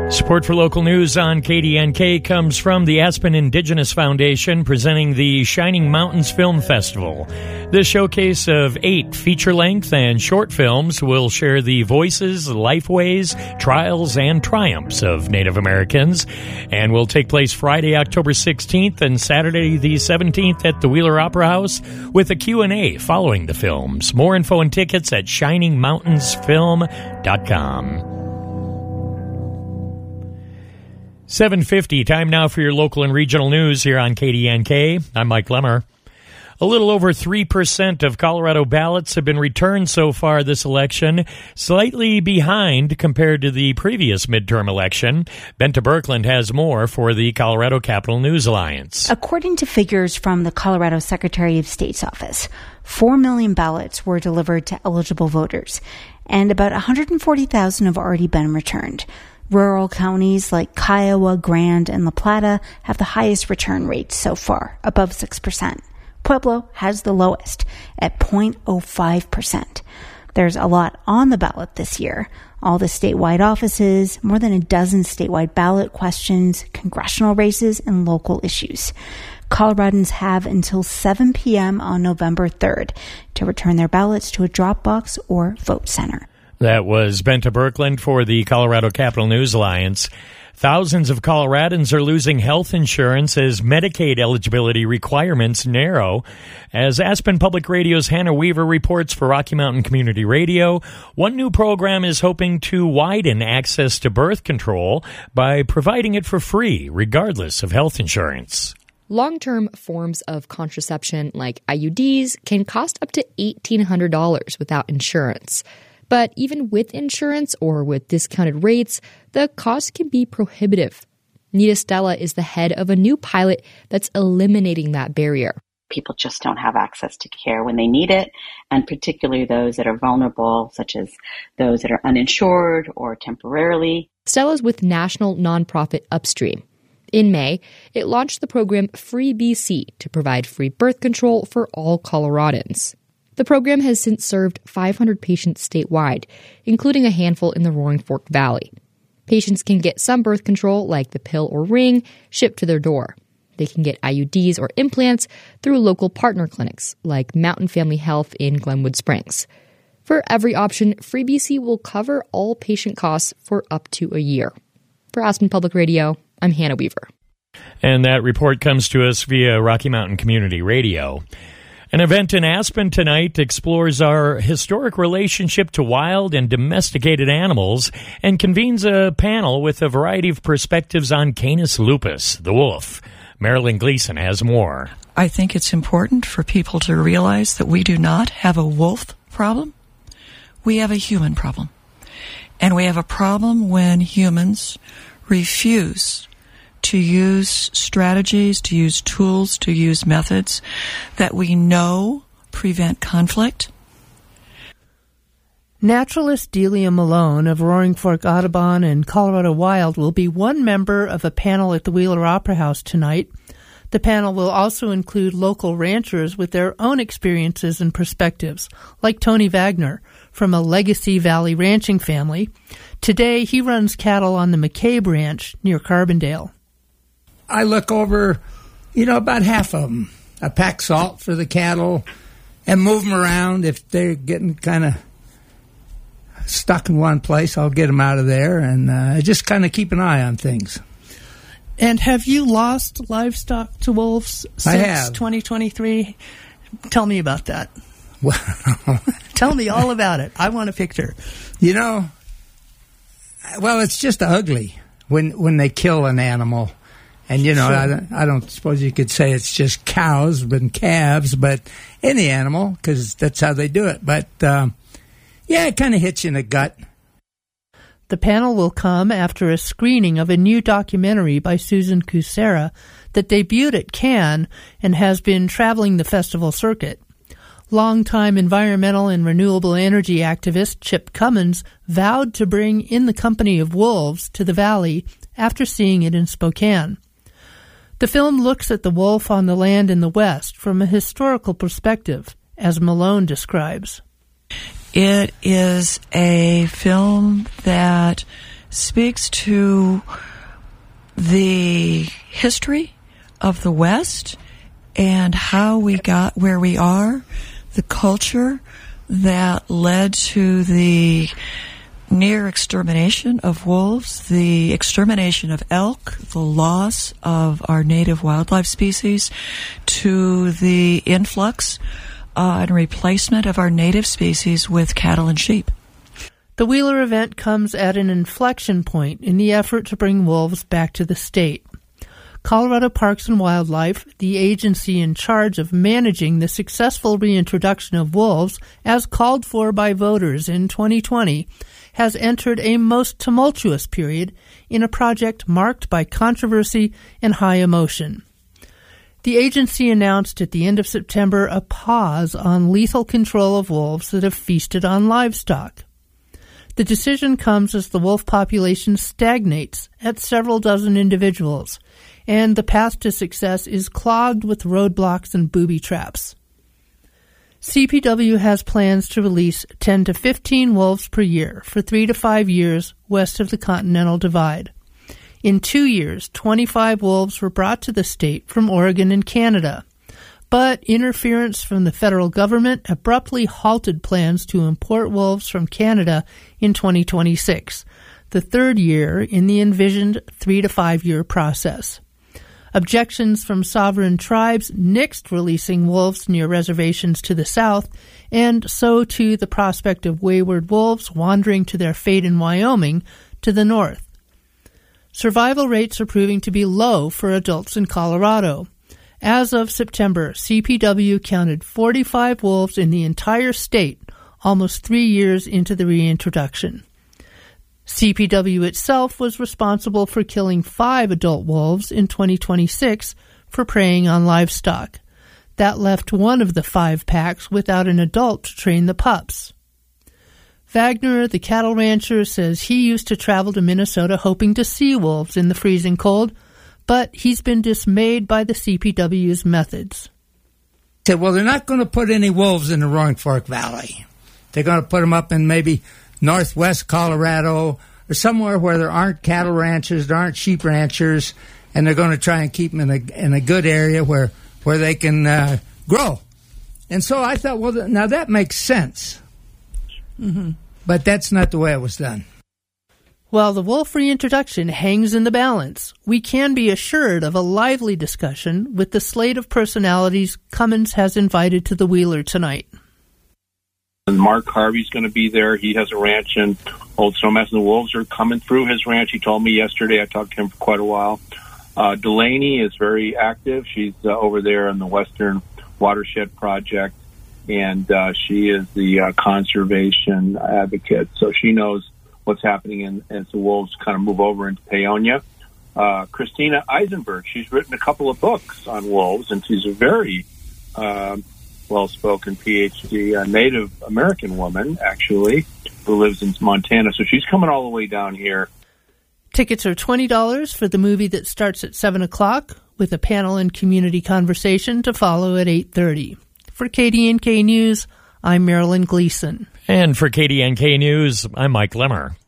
Support for local news on KDNK comes from the Aspen Indigenous Foundation, presenting the Shining Mountains Film Festival. This showcase of 8 feature-length and short films will share the voices, lifeways, trials, and triumphs of Native Americans, and will take place Friday, October 16th and Saturday the 17th at the Wheeler Opera House with a Q&A following the films. More info and tickets at shiningmountainsfilm.com. 7:50, time now for your local and regional news here on KDNK. I'm Mike Lemmer. A little over 3% of Colorado ballots have been returned so far this election, slightly behind compared to the previous midterm election. Benta Birkeland has more for the Colorado Capital News Alliance. According to figures from the Colorado Secretary of State's office, 4 million ballots were delivered to eligible voters, and about 140,000 have already been returned. Rural counties like Kiowa, Grand, and La Plata have the highest return rates so far, above 6%. Pueblo has the lowest, at 0.05%. There's a lot on the ballot this year. All the statewide offices, more than a dozen statewide ballot questions, congressional races, and local issues. Coloradans have until 7 p.m. on November 3rd to return their ballots to a drop box or vote center. That was Benta Birkeland for the Colorado Capital News Alliance. Thousands of Coloradans are losing health insurance as Medicaid eligibility requirements narrow. As Aspen Public Radio's Hannah Weaver reports for Rocky Mountain Community Radio, one new program is hoping to widen access to birth control by providing it for free, regardless of health insurance. Long-term forms of contraception like IUDs can cost up to $1,800 without insurance. But even with insurance or with discounted rates, the cost can be prohibitive. Nita Stella is the head of a new pilot that's eliminating that barrier. People just don't have access to care when they need it, and particularly those that are vulnerable, such as those that are uninsured or temporarily. Stella's with national nonprofit Upstream. In May, it launched the program Free BC to provide free birth control for all Coloradans. The program has since served 500 patients statewide, including a handful in the Roaring Fork Valley. Patients can get some birth control, like the pill or ring, shipped to their door. They can get IUDs or implants through local partner clinics, like Mountain Family Health in Glenwood Springs. For every option, Free BC will cover all patient costs for up to a year. For Aspen Public Radio, I'm Hannah Weaver. And that report comes to us via Rocky Mountain Community Radio. An event in Aspen tonight explores our historic relationship to wild and domesticated animals and convenes a panel with a variety of perspectives on Canis lupus, the wolf. Marilyn Gleason has more. I think it's important for people to realize that we do not have a wolf problem. We have a human problem. And we have a problem when humans refuse to use strategies, to use tools, to use methods that we know prevent conflict. Naturalist Delia Malone of Roaring Fork Audubon and Colorado Wild will be one member of a panel at the Wheeler Opera House tonight. The panel will also include local ranchers with their own experiences and perspectives, like Tony Wagner from a Legacy Valley ranching family. Today, he runs cattle on the McCabe Ranch near Carbondale. I look over, about half of them. I pack salt for the cattle and move them around. If they're getting kind of stuck in one place, I'll get them out of there, and just kind of keep an eye on things. And have you lost livestock to wolves since 2023? Tell me about that. Well, tell me all about it. I want a picture. Well, it's just ugly when they kill an animal. And, sure. I don't suppose you could say it's just cows and calves, but any animal, because that's how they do it. But, it kind of hits you in the gut. The panel will come after a screening of a new documentary by Susan Kucera that debuted at Cannes and has been traveling the festival circuit. Longtime environmental and renewable energy activist Chip Cummins vowed to bring In the Company of Wolves to the Valley after seeing it in Spokane. The film looks at the wolf on the land in the West from a historical perspective, as Malone describes. It is a film that speaks to the history of the West and how we got where we are, the culture that led to the near extermination of wolves, the extermination of elk, the loss of our native wildlife species, to the influx and replacement of our native species with cattle and sheep. The Wheeler event comes at an inflection point in the effort to bring wolves back to the state. Colorado Parks and Wildlife, the agency in charge of managing the successful reintroduction of wolves as called for by voters in 2020, has entered a most tumultuous period in a project marked by controversy and high emotion. The agency announced at the end of September a pause on lethal control of wolves that have feasted on livestock. The decision comes as the wolf population stagnates at several dozen individuals, and the path to success is clogged with roadblocks and booby traps. CPW has plans to release 10 to 15 wolves per year for 3 to 5 years west of the Continental Divide. In 2 years, 25 wolves were brought to the state from Oregon and Canada. But interference from the federal government abruptly halted plans to import wolves from Canada in 2026, the third year in the envisioned 3 to 5 year process. Objections from sovereign tribes nixed releasing wolves near reservations to the south, and so too the prospect of wayward wolves wandering to their fate in Wyoming to the north. Survival rates are proving to be low for adults in Colorado. As of September, CPW counted 45 wolves in the entire state, almost 3 years into the reintroduction. CPW itself was responsible for killing 5 adult wolves in 2026 for preying on livestock. That left one of the 5 packs without an adult to train the pups. Wagner, the cattle rancher, says he used to travel to Minnesota hoping to see wolves in the freezing cold, but he's been dismayed by the CPW's methods. He said, well, they're not going to put any wolves in the Roaring Fork Valley. They're going to put them up in maybe northwest Colorado or somewhere where there aren't cattle ranchers, there aren't sheep ranchers, and they're going to try and keep them in a good area where they can grow. And so I thought, well, now that makes sense. Mm-hmm. But that's not the way it was done. While the wolf reintroduction hangs in the balance, we can be assured of a lively discussion with the slate of personalities Cummins has invited to the Wheeler tonight. And Mark Harvey's going to be there. He has a ranch in Old Snowmass, and the wolves are coming through his ranch. He told me yesterday. I talked to him for quite a while. Delaney is very active. She's over there in the Western Watershed Project, and she is the conservation advocate. So she knows what's happening as the wolves kind of move over into Paonia. Christina Eisenberg, she's written a couple of books on wolves, and she's a very well-spoken PhD, Native American woman, actually, who lives in Montana. So she's coming all the way down here. Tickets are $20 for the movie that starts at 7 o'clock, with a panel and community conversation to follow at 8:30. For KDNK News, I'm Marilyn Gleason. And for KDNK News, I'm Mike Lemmer.